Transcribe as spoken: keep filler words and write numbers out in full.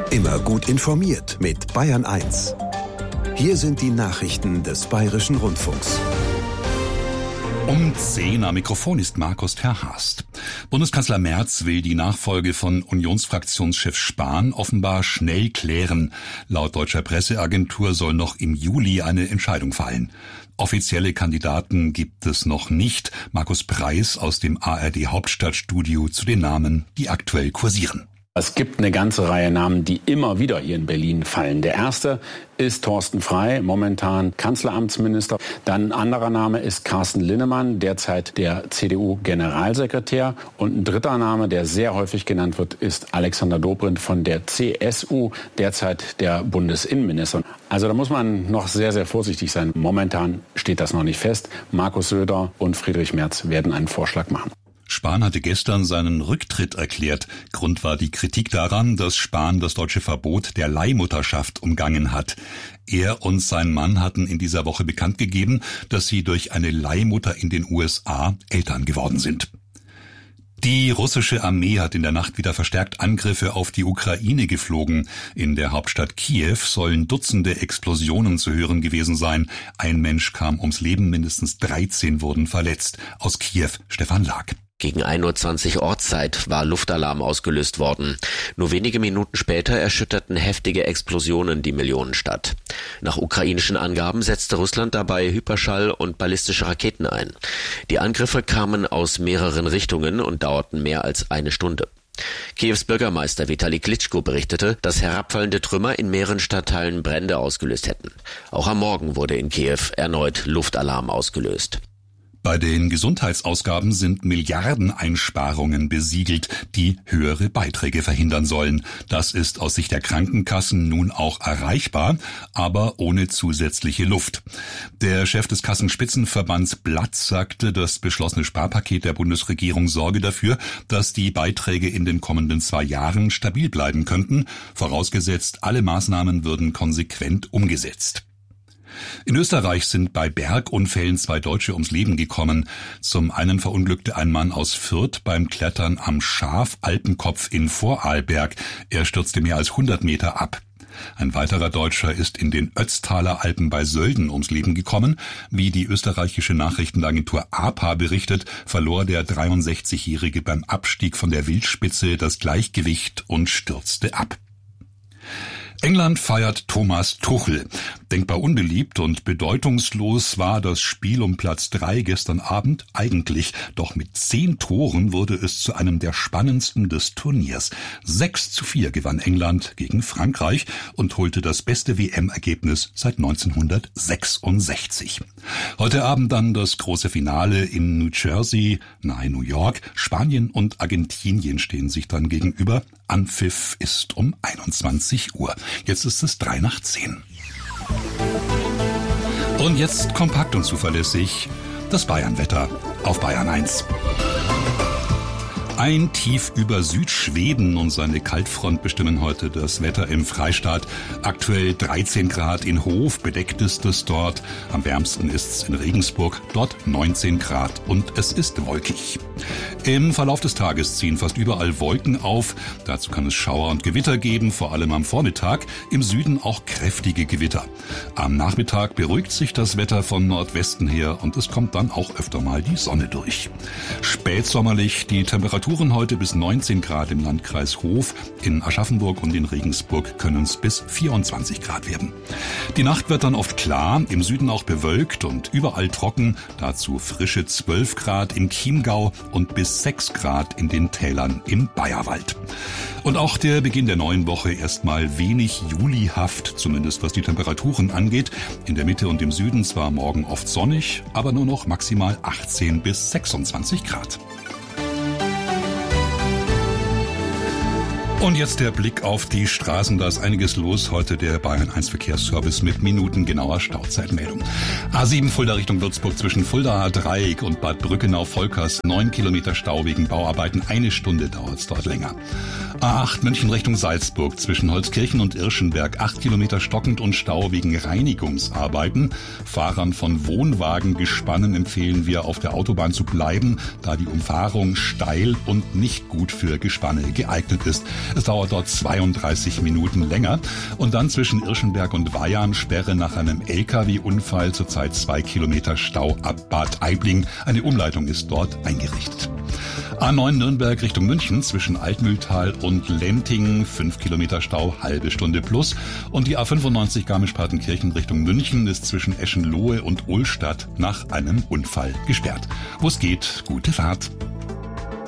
Immer gut informiert mit Bayern eins. Hier sind die Nachrichten des Bayerischen Rundfunks. Um zehn am Mikrofon ist Markus Terhast. Bundeskanzler Merz will die Nachfolge von Unionsfraktionschef Spahn offenbar schnell klären. Laut deutscher Presseagentur soll noch im Juli eine Entscheidung fallen. Offizielle Kandidaten gibt es noch nicht. Markus Preis aus dem A R D Hauptstadtstudio zu den Namen, die aktuell kursieren. Es gibt eine ganze Reihe Namen, die immer wieder hier in Berlin fallen. Der erste ist Thorsten Frey, momentan Kanzleramtsminister. Dann ein anderer Name ist Carsten Linnemann, derzeit der C D U-Generalsekretär. Und ein dritter Name, der sehr häufig genannt wird, ist Alexander Dobrindt von der C S U, derzeit der Bundesinnenminister. Also da muss man noch sehr, sehr vorsichtig sein. Momentan steht das noch nicht fest. Markus Söder und Friedrich Merz werden einen Vorschlag machen. Spahn hatte gestern seinen Rücktritt erklärt. Grund war die Kritik daran, dass Spahn das deutsche Verbot der Leihmutterschaft umgangen hat. Er und sein Mann hatten in dieser Woche bekannt gegeben, dass sie durch eine Leihmutter in den U S A Eltern geworden sind. Die russische Armee hat in der Nacht wieder verstärkt Angriffe auf die Ukraine geflogen. In der Hauptstadt Kiew sollen Dutzende Explosionen zu hören gewesen sein. Ein Mensch kam ums Leben, mindestens dreizehn wurden verletzt. Aus Kiew, Stefan Lag. Gegen ein Uhr zwanzig Ortszeit war Luftalarm ausgelöst worden. Nur wenige Minuten später erschütterten heftige Explosionen die Millionenstadt. Nach ukrainischen Angaben setzte Russland dabei Hyperschall- und ballistische Raketen ein. Die Angriffe kamen aus mehreren Richtungen und dauerten mehr als eine Stunde. Kiews Bürgermeister Vitali Klitschko berichtete, dass herabfallende Trümmer in mehreren Stadtteilen Brände ausgelöst hätten. Auch am Morgen wurde in Kiew erneut Luftalarm ausgelöst. Bei den Gesundheitsausgaben sind Milliardeneinsparungen besiegelt, die höhere Beiträge verhindern sollen. Das ist aus Sicht der Krankenkassen nun auch erreichbar, aber ohne zusätzliche Luft. Der Chef des Kassenspitzenverbands Blatt sagte, das beschlossene Sparpaket der Bundesregierung sorge dafür, dass die Beiträge in den kommenden zwei Jahren stabil bleiben könnten, vorausgesetzt, alle Maßnahmen würden konsequent umgesetzt. In Österreich sind bei Bergunfällen zwei Deutsche ums Leben gekommen. Zum einen verunglückte ein Mann aus Fürth beim Klettern am Schaf-Alpenkopf in Vorarlberg. Er stürzte mehr als hundert Meter ab. Ein weiterer Deutscher ist in den Ötztaler Alpen bei Sölden ums Leben gekommen. Wie die österreichische Nachrichtenagentur A P A berichtet, verlor der dreiundsechzigjährige beim Abstieg von der Wildspitze das Gleichgewicht und stürzte ab. England feiert Thomas Tuchel. Denkbar unbeliebt und bedeutungslos war das Spiel um Platz drei gestern Abend eigentlich. Doch mit zehn Toren wurde es zu einem der spannendsten des Turniers. sechs zu vier gewann England gegen Frankreich und holte das beste W M-Ergebnis seit neunzehnhundertsechsundsechzig. Heute Abend dann das große Finale in New Jersey, nahe New York. Spanien und Argentinien stehen sich dann gegenüber. Anpfiff ist um einundzwanzig Uhr. Jetzt ist es drei nach zehn. Und jetzt kompakt und zuverlässig das Bayernwetter auf Bayern eins. Ein Tief über Südschweden und seine Kaltfront bestimmen heute das Wetter im Freistaat. Aktuell dreizehn Grad in Hof, bedeckt ist es dort. Am wärmsten ist es in Regensburg, dort neunzehn Grad und es ist wolkig. Im Verlauf des Tages ziehen fast überall Wolken auf. Dazu kann es Schauer und Gewitter geben, vor allem am Vormittag. Im Süden auch kräftige Gewitter. Am Nachmittag beruhigt sich das Wetter von Nordwesten her und es kommt dann auch öfter mal die Sonne durch. Spätsommerlich die Temperatur heute bis neunzehn Grad im Landkreis Hof. In Aschaffenburg und in Regensburg können es bis vierundzwanzig Grad werden. Die Nacht wird dann oft klar, im Süden auch bewölkt und überall trocken. Dazu frische zwölf Grad im Chiemgau und bis sechs Grad in den Tälern im Bayerwald. Und auch der Beginn der neuen Woche erstmal wenig julihaft, zumindest was die Temperaturen angeht. In der Mitte und im Süden zwar morgen oft sonnig, aber nur noch maximal achtzehn bis sechsundzwanzig Grad. Und jetzt der Blick auf die Straßen. Da ist einiges los. Heute der Bayern eins Verkehrsservice mit minutengenauer Stauzeitmeldung. A sieben Fulda Richtung Würzburg zwischen Fuldaer Dreieck und Bad Brückenau-Volkers. Neun Kilometer Stau wegen Bauarbeiten. Eine Stunde dauert es dort länger. A acht München Richtung Salzburg zwischen Holzkirchen und Irschenberg. Acht Kilometer stockend und Stau wegen Reinigungsarbeiten. Fahrern von Wohnwagengespannen empfehlen wir, auf der Autobahn zu bleiben, da die Umfahrung steil und nicht gut für Gespanne geeignet ist. Es dauert dort zweiunddreißig Minuten länger. Und dann zwischen Irschenberg und Weyarn Sperre nach einem L K W-Unfall, zurzeit zwei Kilometer Stau ab Bad Aibling. Eine Umleitung ist dort eingerichtet. A neun Nürnberg Richtung München zwischen Altmühltal und Lentingen, fünf Kilometer Stau, halbe Stunde plus. Und die A fünfundneunzig Garmisch-Partenkirchen Richtung München ist zwischen Eschenlohe und Ullstadt nach einem Unfall gesperrt. Wo es geht, gute Fahrt.